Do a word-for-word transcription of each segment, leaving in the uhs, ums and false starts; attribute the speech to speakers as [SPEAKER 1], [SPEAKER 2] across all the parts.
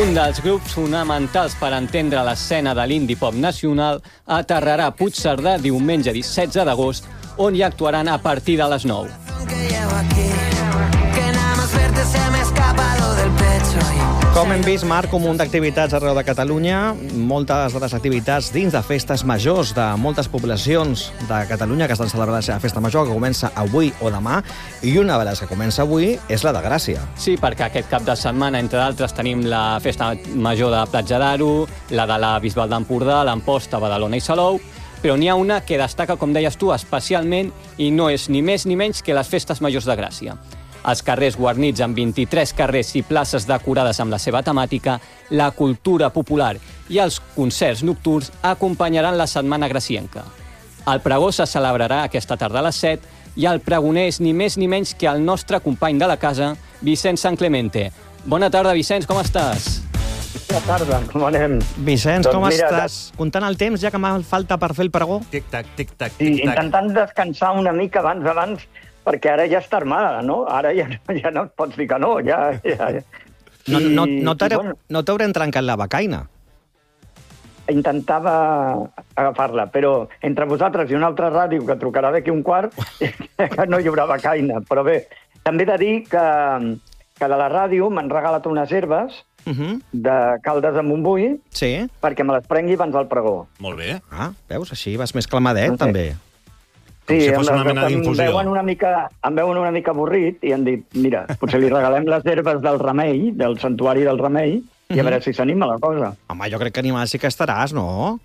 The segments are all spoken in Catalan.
[SPEAKER 1] Un dels grups fonamentals per entendre l'escena de l'indie pop nacional aterrarà a Puigcerdà diumenge dissetze d'agost, on hi actuaran a partir de les nou.
[SPEAKER 2] Com hem vist, Marc, un munt d'activitats arreu de Catalunya, moltes de les activitats dins de festes majors de moltes poblacions de Catalunya que estan celebrant la seva festa major, que comença avui o demà, i una de les que comença avui és la de Gràcia.
[SPEAKER 1] Sí, perquè aquest cap de setmana, entre d'altres, tenim la festa major de Platja d'Aro, la de la Bisbal d'Empordà, l'Amposta, Badalona i Salou, però n'hi ha una que destaca, com deies tu, especialment, i no és ni més ni menys que les festes majors de Gràcia. Els carrers guarnits amb vint-i-tres carrers i places decorades amb la seva temàtica, la cultura popular i els concerts nocturns acompanyaran la setmana gracienca. El pregó se celebrarà aquesta tarda a les set i el pregoner és ni més ni menys que el nostre company de la casa, Vicenç Sant Clemente. Bona tarda, Vicenç, com estàs?
[SPEAKER 3] Bona tarda, com anem?
[SPEAKER 2] Vicenç,
[SPEAKER 3] Doncs
[SPEAKER 2] com
[SPEAKER 3] mira,
[SPEAKER 2] estàs? Comptant el temps, ja que m'ha falta per fer el pregó?
[SPEAKER 4] Tic-tac, tic-tac,
[SPEAKER 3] Sí,
[SPEAKER 4] tic-tac.
[SPEAKER 3] intentant descansar una mica abans abans, perquè ara ja està armada, no? Ara ja, ja no et pots dir que no, ja... ja.
[SPEAKER 2] No, no, no
[SPEAKER 3] I,
[SPEAKER 2] t'haurem
[SPEAKER 3] bueno,
[SPEAKER 2] no t'haurem trencat la becaina?
[SPEAKER 3] intentava agafar-la, però entre vosaltres i una altra ràdio que trucarà d'aquí un quart, que no hi haurà becaina. Però bé, també he de dir que, que de la ràdio m'han regalat unes herbes
[SPEAKER 2] Uh -huh.
[SPEAKER 3] de Caldes de Montbui
[SPEAKER 2] Sí?
[SPEAKER 3] perquè me les prengui abans del pregó.
[SPEAKER 4] Molt bé.
[SPEAKER 2] Ah, veus? Així vas més calmadet,
[SPEAKER 3] No sé.
[SPEAKER 2] també.
[SPEAKER 4] Com si fos
[SPEAKER 3] em-
[SPEAKER 4] una mena
[SPEAKER 3] em
[SPEAKER 4] d'infusió.
[SPEAKER 3] veuen una mica, em veuen una mica avorrit i han dit, mira, potser li regalem les herbes del Remei, del Santuari del Remei, i a veure si s'anima la cosa.
[SPEAKER 2] Home, jo crec que animal sí que estaràs, no?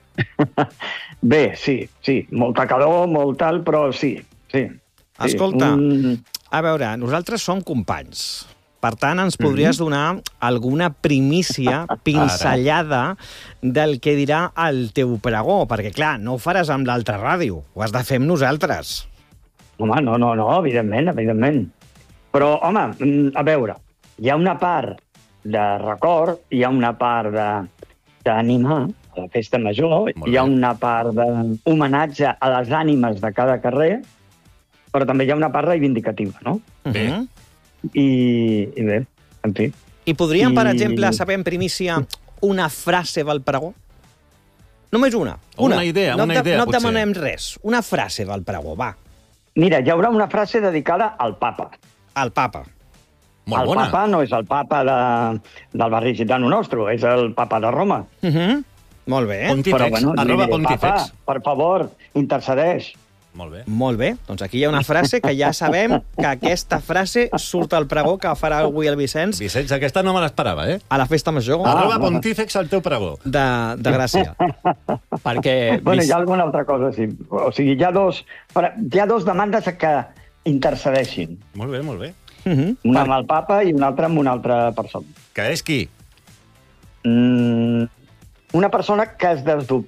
[SPEAKER 3] Bé, sí, sí, molta calor, molt tal, però sí, sí. sí.
[SPEAKER 2] Escolta,
[SPEAKER 3] Un...
[SPEAKER 2] a veure, nosaltres som companys. Per tant, ens podries donar alguna primícia, pinzellada, del que dirà el teu pregó, perquè, clar, no ho faràs amb l'altra ràdio, ho has de fer amb nosaltres.
[SPEAKER 3] Home, no, no, no, evidentment, evidentment. Però, home, mm, a veure, hi ha una part de record, hi ha una part de- d'animar a la festa major,
[SPEAKER 4] Molt
[SPEAKER 3] hi ha
[SPEAKER 4] bé.
[SPEAKER 3] una part d'homenatge a les ànimes de cada carrer, però també hi ha una part reivindicativa, no?
[SPEAKER 4] Bé.
[SPEAKER 2] Uh -huh.
[SPEAKER 3] I, i bé, en fi.
[SPEAKER 2] I podríem, per
[SPEAKER 3] I-
[SPEAKER 2] exemple, saber en primícia una frase del pregó? Només una.
[SPEAKER 4] Una idea,
[SPEAKER 2] no
[SPEAKER 4] una
[SPEAKER 2] et-
[SPEAKER 4] idea,
[SPEAKER 2] No et
[SPEAKER 4] potser.
[SPEAKER 2] demanem res. Una frase del pregó, va.
[SPEAKER 3] Mira, hi haurà una frase dedicada al papa.
[SPEAKER 2] Al papa.
[SPEAKER 4] Molt
[SPEAKER 3] el
[SPEAKER 4] bona.
[SPEAKER 3] papa no és el papa de, del barri gitano nostre, és el papa de Roma.
[SPEAKER 2] Uh -huh. Molt bé.
[SPEAKER 4] Pontífex,
[SPEAKER 3] Però, bueno,
[SPEAKER 4] arroba
[SPEAKER 3] li diré,
[SPEAKER 4] pontífex.
[SPEAKER 3] papa, per favor, intercedeix.
[SPEAKER 4] Molt bé.
[SPEAKER 2] Molt bé. Doncs aquí hi ha una frase que ja sabem que aquesta frase surt al pregó que farà avui el Vicenç
[SPEAKER 4] Vicenç, aquesta no me l'esperava, eh?
[SPEAKER 2] a la festa major
[SPEAKER 3] Ah,
[SPEAKER 4] Arroba
[SPEAKER 3] bueno.
[SPEAKER 4] pontífex al teu pregó.
[SPEAKER 2] de, de Gràcia.
[SPEAKER 1] Perquè...
[SPEAKER 3] Bueno,
[SPEAKER 1] Vic-
[SPEAKER 3] hi ha alguna altra cosa, sí. O sigui, hi ha dos, hi ha dos demandes que intercedeixin.
[SPEAKER 4] Molt bé, molt bé.
[SPEAKER 2] Uh -huh.
[SPEAKER 3] Una amb el papa i una altra amb una altra persona.
[SPEAKER 4] Que és qui?
[SPEAKER 3] Mm, una persona que es desdobli.